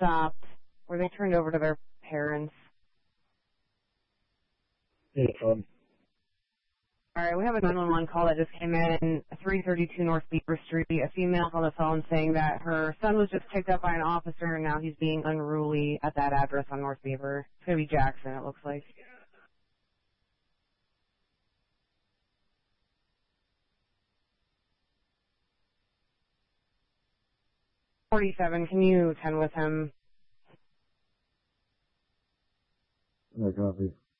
stopped. Were they turned over to their parents? Yeah, All right, we have a 911 call that just came in, 332 North Beaver Street. A female on the phone saying that her son was just picked up by an officer and now he's being unruly at that address on North Beaver. It's going to be Jackson, it looks like. $47, can you attend with him? I copy.